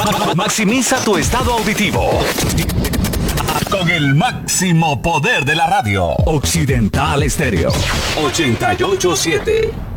Maximiza tu estado auditivo con el máximo poder de la radio. Occidental Estéreo 88.7.